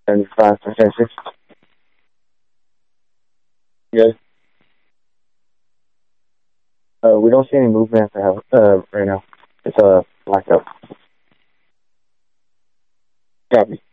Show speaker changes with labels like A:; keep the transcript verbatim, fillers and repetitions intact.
A: seventy-five percent. Yes. Uh, we don't see any movement at the house uh, right now. It's a uh, blackout. Copy.